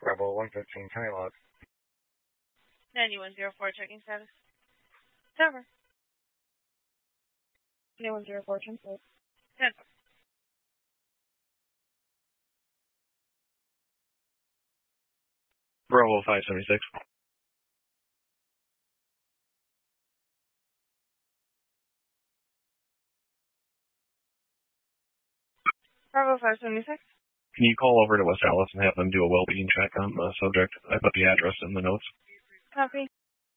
Bravo 115, county log. 9104, checking status. Tower. 9104, transport. 10. Bravo 576. Bravo 576. Can you call over to West Allis and have them do a well-being check on the subject? I put the address in the notes. Copy.